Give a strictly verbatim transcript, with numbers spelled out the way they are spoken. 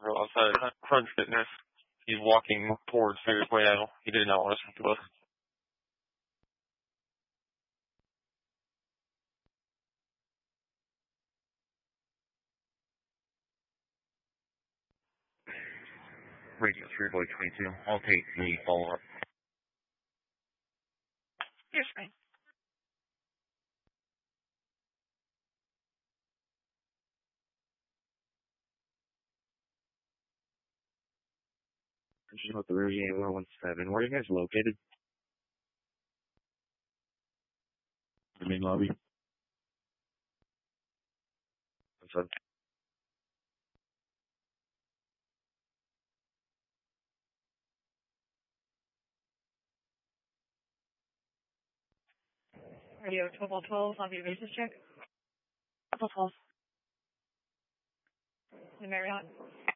We're outside Crunch Fitness. He's walking towards Figure's Way now. He did not want to speak to us. Radio three Boy twenty-two. I'll take the follow-up. Yes, ma'am. This is about the River one one seven. Where are you guys located? The main lobby. What's up? Radio twelve twelve, lobby basis check. twelve twelve. The Marriott.